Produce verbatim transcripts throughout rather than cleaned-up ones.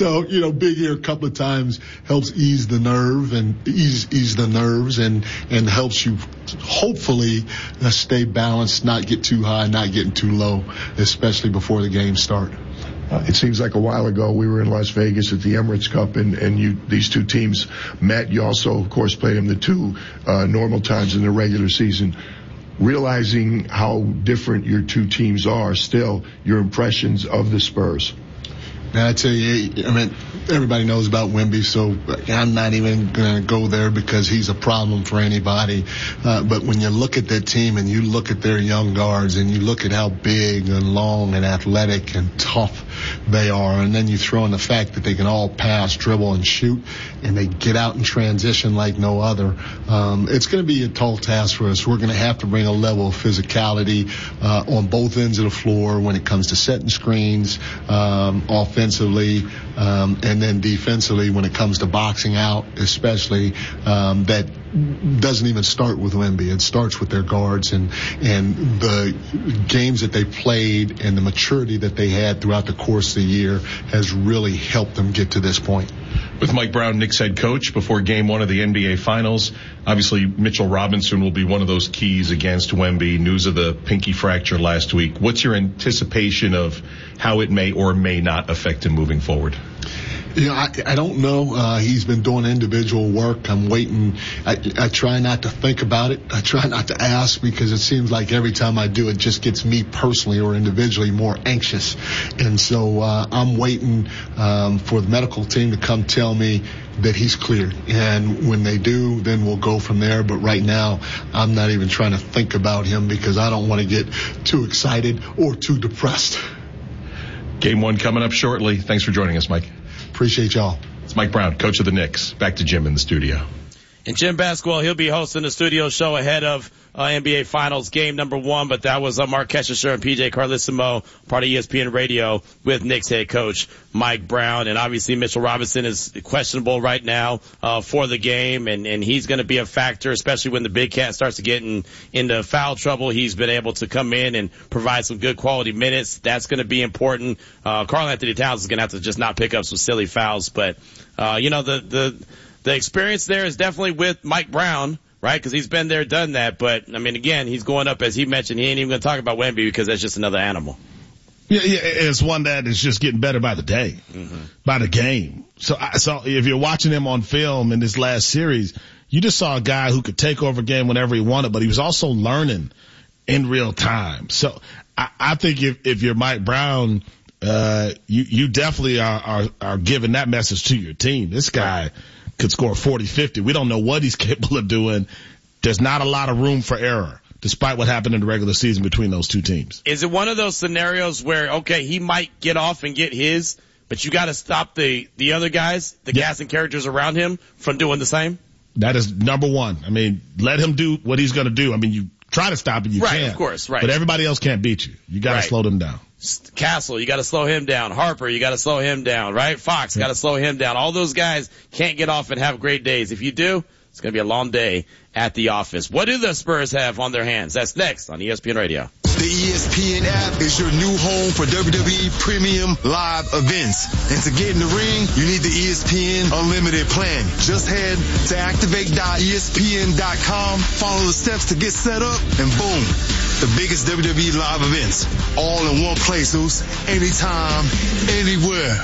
So, you know, big ear a couple of times helps ease the nerve and ease, ease the nerves and, and helps you hopefully uh, stay balanced, not get too high, not getting too low, especially before the games start. Uh, it seems like a while ago we were in Las Vegas at the Emirates Cup, and, and you, these two teams met. You also, of course, played them the two uh, normal times in the regular season. Realizing how different your two teams are, still, your impressions of the Spurs? Man, I tell you, I mean, everybody knows about Wemby, so I'm not even going to go there because he's a problem for anybody. Uh, but when you look at that team and you look at their young guards and you look at how big and long and athletic and tough they are, and then you throw in the fact that they can all pass, dribble, and shoot, and they get out and transition like no other, um, it's going to be a tall task for us. We're going to have to bring a level of physicality uh, on both ends of the floor when it comes to setting screens, um, offensively. Offensively, um, and then defensively when it comes to boxing out, especially, um, that doesn't even start with Wemby. It starts with their guards and, and the games that they played and the maturity that they had throughout the course of the year has really helped them get to this point. With Mike Brown, Knicks head coach, before game one of the N B A Finals, obviously Mitchell Robinson will be one of those keys against Wemby. News of the pinky fracture last week. What's your anticipation of how it may or may not affect him moving forward? You know, I, I don't know. Uh, he's been doing individual work. I'm waiting. I, I try not to think about it. I try not to ask because it seems like every time I do, it just gets me personally or individually more anxious. And so uh, I'm waiting um, for the medical team to come tell me that he's cleared. And when they do, then we'll go from there. But right now, I'm not even trying to think about him because I don't want to get too excited or too depressed. Game one coming up shortly. Thanks for joining us, Mike. Appreciate y'all. It's Mike Brown, coach of the Knicks. Back to Jim in the studio. And Jim Basketball, he'll be hosting the studio show ahead of uh, N B A Finals game number one, but that was uh, Mark Keshisher and P J Carlissimo, part of E S P N Radio, with Knicks head coach Mike Brown. And obviously Mitchell Robinson is questionable right now uh, for the game, and, and he's going to be a factor, especially when the big cat starts to get in, into foul trouble. He's been able to come in and provide some good quality minutes. That's going to be important. Uh, Karl Anthony Towns is going to have to just not pick up some silly fouls, but uh, you know, the, the, the experience there is definitely with Mike Brown, right? Because he's been there, done that. But, I mean, again, he's going up, as he mentioned, he ain't even going to talk about Wemby because that's just another animal. Yeah, yeah, it's one that is just getting better by the day, mm-hmm. by the game. So, so if you're watching him on film in this last series, you just saw a guy who could take over a game whenever he wanted, but he was also learning in real time. So I, I think if, if you're Mike Brown, uh, you, you definitely are, are, are giving that message to your team. This guy could score forty, fifty. We don't know what he's capable of doing. There's not a lot of room for error, despite what happened in the regular season between those two teams. Is it one of those scenarios where, okay, he might get off and get his, but you got to stop the, the other guys, the yeah. casting characters around him, from doing the same? That is number one. I mean, let him do what he's going to do. I mean, you try to stop it, you right, can. Of course, right. But everybody else can't beat you. You got to right. slow them down. Castle, you got to slow him down. Harper, you got to slow him down, right? Fox, got to slow him down. All those guys can't get off and have great days. If you do, it's going to be a long day at the office. What do the Spurs have on their hands? That's next on E S P N Radio. The E S P N app is your new home for W W E Premium Live events. And to get in the ring, you need the E S P N Unlimited plan. Just head to activate dot E S P N dot com, follow the steps to get set up, and boom, the biggest W W E live events. All in one place, Zeus. Anytime, anywhere.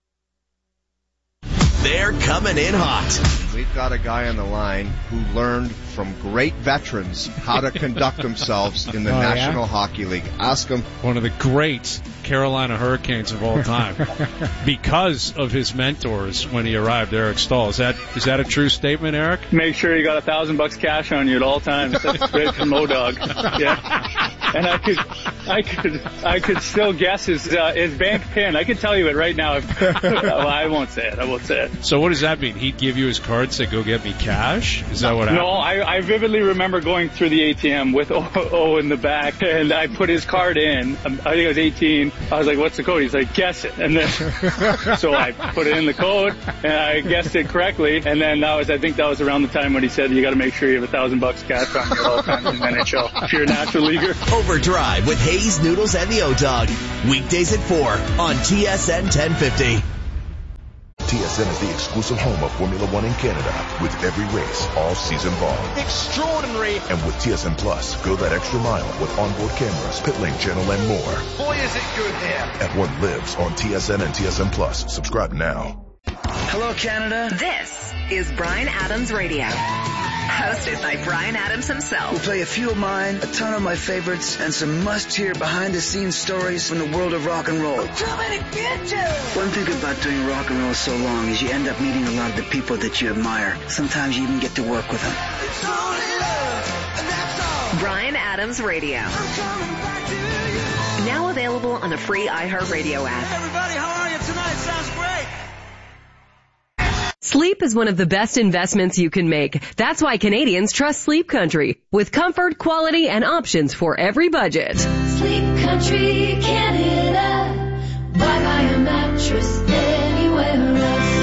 They're coming in hot. We've got a guy on the line who learned from great veterans how to conduct themselves in the oh, National yeah? Hockey League. Ask him. One of the great Carolina Hurricanes of all time, because of his mentors when he arrived, Eric Stahl. Is that is that a true statement, Eric? Make sure you got a thousand bucks cash on you at all times. That's great from Modog. Yeah. And I could, I could, I could still guess his uh, his bank pin. I could tell you it right now. If, well, I won't say it. I won't say it. So what does that mean? He'd give you his card, say, "Go get me cash." Is that what happened? No, I, I vividly remember going through the A T M with O, o in the back, and I put his card in. I think I was eighteen. I was like, "What's the code?" He's like, "Guess it." And then, so I put it in the code, and I guessed it correctly. And then that was, I think that was around the time when he said, "You got to make sure you have a thousand bucks cash on you at all times in the N H L if you're a natural leaguer." Overdrive with Hayes, Noodles, and the O-Dog. Weekdays at four on T S N ten fifty. T S N is the exclusive home of Formula One in Canada, with every race all season long. Extraordinary. And with T S N Plus, go that extra mile with onboard cameras, pit lane channel, and more. Boy, is it good there. F one lives on T S N and T S N Plus. Subscribe now. Hello, Canada. This is Bryan Adams Radio. Hosted by Bryan Adams himself. We'll play a few of mine, a ton of my favorites, and some must-hear behind-the-scenes stories from the world of rock and roll. I'm coming to get you! One thing about doing rock and roll so long is you end up meeting a lot of the people that you admire. Sometimes you even get to work with them. It's only love, and that's all. Bryan Adams Radio. I'm coming back to you. Now available on the free iHeartRadio app. Hey everybody, how are you tonight? Sounds great. Sleep is one of the best investments you can make. That's why Canadians trust Sleep Country, with comfort, quality, and options for every budget. Sleep Country Canada. Why buy a mattress anywhere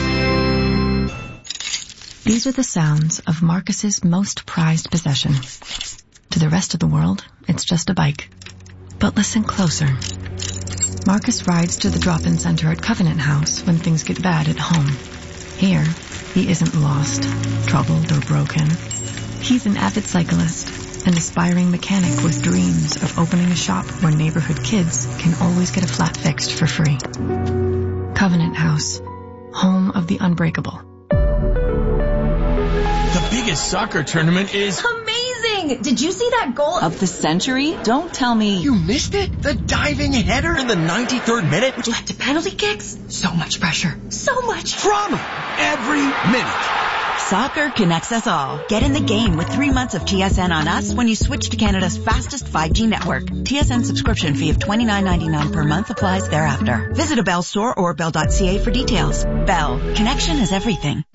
else? These are the sounds of Marcus's most prized possession. To the rest of the world, it's just a bike. But listen closer. Marcus rides to the drop-in center at Covenant House when things get bad at home. Here, he isn't lost, troubled, or broken. He's an avid cyclist, an aspiring mechanic with dreams of opening a shop where neighborhood kids can always get a flat fixed for free. Covenant House, home of the unbreakable. The biggest soccer tournament is amazing! Did you see that goal of the century? Don't tell me. You missed it? The diving header in the ninety-third minute? Which led to penalty kicks? So much pressure. So much drama. Every minute. Soccer connects us all. Get in the game with three months of T S N on us when you switch to Canada's fastest five G network. T S N subscription fee of twenty-nine ninety-nine per month applies thereafter. Visit a Bell store or bell dot c a for details. Bell. Connection is everything.